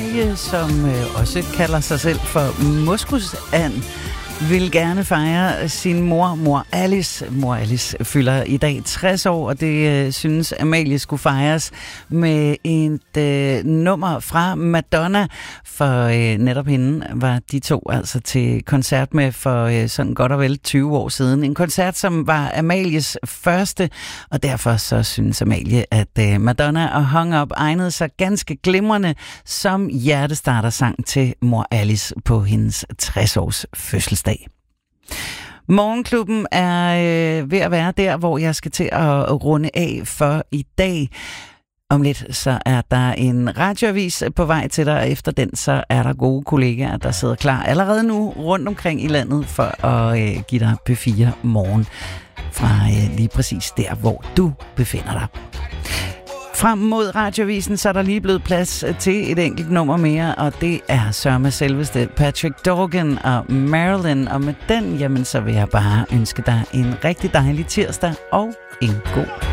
Amalie, som også kalder sig selv for moskusand, vil gerne fejre sin mor Alice. Mor Alice fylder i dag 60 år, og det synes Amalie skulle fejres med et nummer fra Madonna. For netop hende var de to altså til koncert med for sådan godt og vel 20 år siden. En koncert, som var Amalies første, og derfor så synes Amalie, at Madonna og Hung Up egnede sig ganske glimrende som hjertestartersang til mor Alice på hendes 60-års fødselsdag. Morgenklubben er ved at være der, hvor jeg skal til at runde af for i dag. Om lidt så er der en radioavis på vej til dig, og efter den så er der gode kollegaer, der sidder klar allerede nu rundt omkring i landet for at give dig P4 morgen fra lige præcis der, hvor du befinder dig. Frem mod radiovisen, så er der lige blevet plads til et enkelt nummer mere, og det er sørme selveste Patrick Dorgan og Marilyn. Og med den, jamen så vil jeg bare ønske dig en rigtig dejlig tirsdag og en god